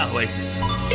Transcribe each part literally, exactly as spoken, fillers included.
Oasis.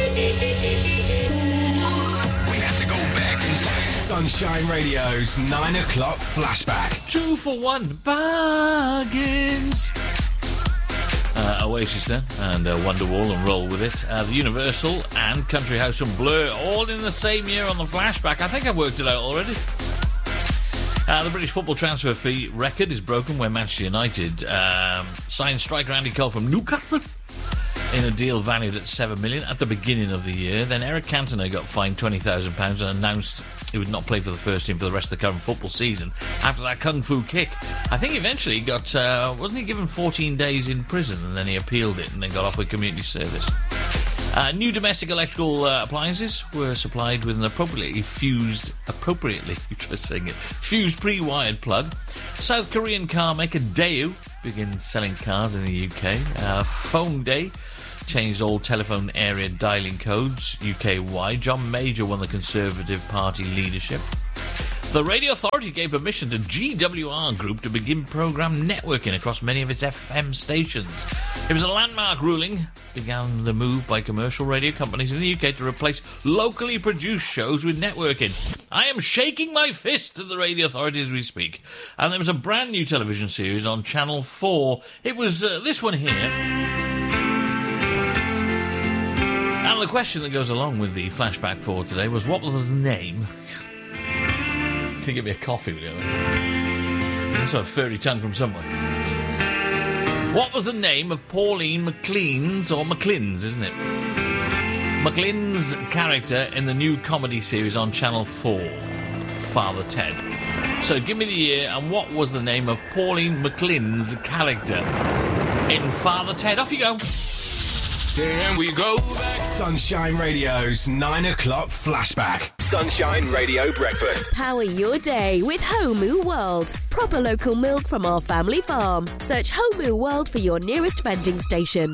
We have to go back in time. Sunshine Radio's nine o'clock flashback. Two for one bargains. Uh, Oasis then, and uh, Wonderwall and roll with it. Uh, the Universal and Country House and Blur all in the same year on the flashback. I think I worked it out already. Uh, the British football transfer fee record is broken when Manchester United um, signed striker Andy Cole from Newcastle in a deal valued at seven million pounds at the beginning of the year. Then Eric Cantona got fined twenty thousand pounds and announced he would not play for the first team for the rest of the current football season after that kung fu kick. I think eventually he got, uh, wasn't he given fourteen days in prison, and then he appealed it and then got off with community service. Uh, new domestic electrical uh, appliances were supplied with an appropriately fused, appropriately, you try saying it, fused pre-wired plug. South Korean car maker Daewoo begins selling cars in the U K. Uh, Phone Day changed all telephone area dialing codes U K-wide. John Major won the Conservative Party leadership. The Radio Authority gave permission to G W R Group to begin programme networking across many of its F M stations. It was a landmark ruling, began the move by commercial radio companies in the U K to replace locally produced shows with networking. I am shaking my fist at the Radio Authority as we speak. And there was a brand new television series on Channel four. It was uh, this one here. And the question that goes along with the flashback for today was, what was his name? Can you get me a coffee with you? That's a furry tongue from somewhere. What was the name of Pauline McLean's, or McLean's, isn't it? McLean's character in the new comedy series on Channel four, Father Ted. So give me the year, and what was the name of Pauline McLean's character in Father Ted? Off you go. Here we go back. Sunshine Radio's nine o'clock flashback. Sunshine Radio Breakfast. Power your day with Homu World. Proper local milk from our family farm. Search Homu World for your nearest vending station.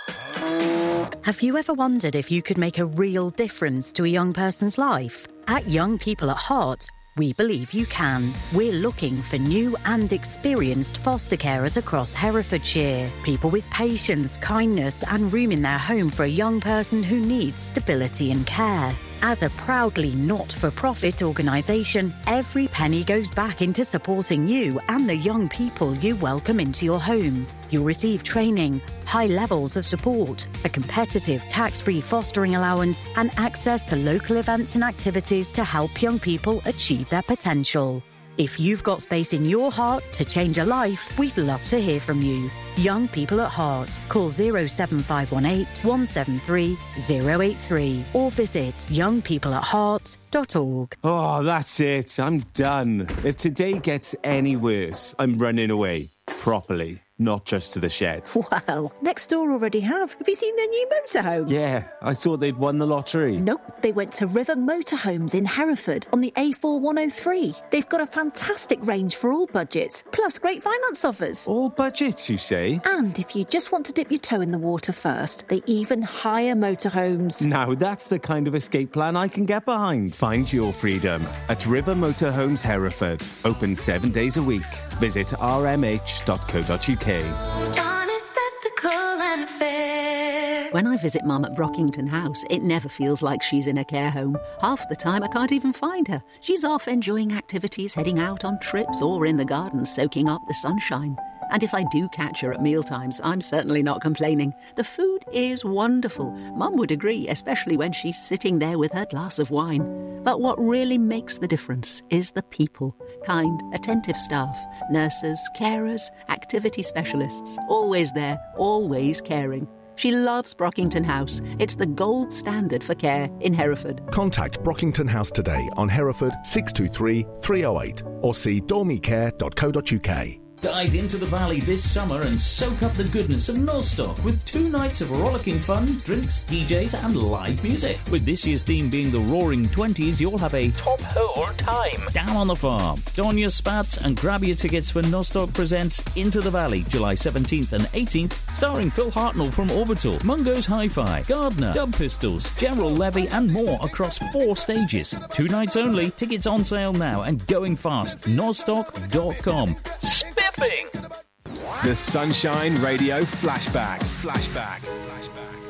Have you ever wondered if you could make a real difference to a young person's life? At Young People at Heart, we believe you can. We're looking for new and experienced foster carers across Herefordshire. People with patience, kindness and room in their home for a young person who needs stability and care. As a proudly not-for-profit organisation, every penny goes back into supporting you and the young people you welcome into your home. You'll receive training, high levels of support, a competitive tax-free fostering allowance and access to local events and activities to help young people achieve their potential. If you've got space in your heart to change a life, we'd love to hear from you. Young People at Heart. Call zero seven five one eight, one seven three, zero eight three or visit young people at heart dot org. Oh, that's it. I'm done. If today gets any worse, I'm running away. Properly. Not just to the shed. Well, next door already have. Have you seen their new motorhome? Yeah, I thought they'd won the lottery. Nope, they went to River Motorhomes in Hereford on the A four one oh three. They've got a fantastic range for all budgets, plus great finance offers. All budgets, you say? And if you just want to dip your toe in the water first, they even hire motorhomes. Now that's the kind of escape plan I can get behind. Find your freedom at River Motorhomes Hereford. Open seven days a week. Visit r m h dot co dot u k. Honest, ethical and fair. When I visit Mum at Brockington House, it never feels like she's in a care home. Half the time I can't even find her. She's off enjoying activities, heading out on trips, or in the garden soaking up the sunshine. And if I do catch her at mealtimes, I'm certainly not complaining. The food is wonderful. Mum would agree, especially when she's sitting there with her glass of wine. But what really makes the difference is the people. Kind, attentive staff, nurses, carers, activity specialists. Always there, always caring. She loves Brockington House. It's the gold standard for care in Hereford. Contact Brockington House today on Hereford six two three, three oh eight or see dormicare dot co dot u k. Dive into the valley this summer and soak up the goodness of Nostock with two nights of rollicking fun, drinks, D Js and live music. With this year's theme being the Roaring Twenties, you'll have a top hole time down on the farm. Don your spats and grab your tickets for Nostock Presents Into the Valley, July seventeenth and eighteenth, starring Phil Hartnell from Orbital, Mungo's Hi-Fi, Gardner, Dub Pistols, General Levy and more across four stages. Two nights only, tickets on sale now and going fast. nostock dot com. The Sunshine Radio Flashback. Flashback. Flashback.